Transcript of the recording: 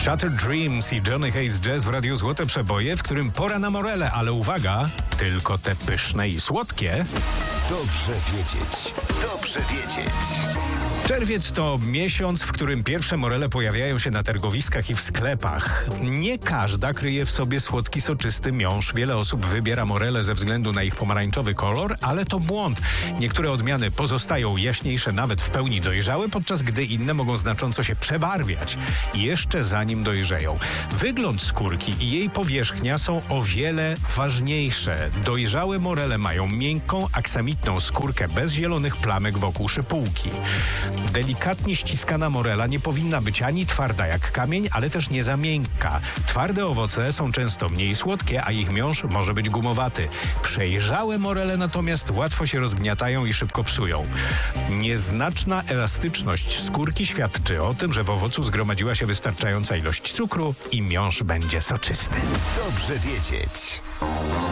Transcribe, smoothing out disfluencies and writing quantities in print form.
Shattered Dreams i Johnny Hayes Jazz w Radiu Złote Przeboje, w którym pora na morele, ale uwaga, tylko te pyszne i słodkie. Dobrze wiedzieć. Dobrze wiedzieć. Czerwiec to miesiąc, w którym pierwsze morele pojawiają się na targowiskach i w sklepach. Nie każda kryje w sobie słodki, soczysty miąższ. Wiele osób wybiera morele ze względu na ich pomarańczowy kolor, ale to błąd. Niektóre odmiany pozostają jaśniejsze, nawet w pełni dojrzałe, podczas gdy inne mogą znacząco się przebarwiać, jeszcze zanim dojrzeją. Wygląd skórki i jej powierzchnia są o wiele ważniejsze. Dojrzałe morele mają miękką, aksamitną skórkę bez zielonych plamek wokół szypułki. Delikatnie ściskana morela nie powinna być ani twarda jak kamień, ale też nie za miękka. Twarde owoce są często mniej słodkie, a ich miąższ może być gumowaty. Przejrzałe morele natomiast łatwo się rozgniatają i szybko psują. Nieznaczna elastyczność skórki świadczy o tym, że w owocu zgromadziła się wystarczająca ilość cukru i miąższ będzie soczysty. Dobrze wiedzieć.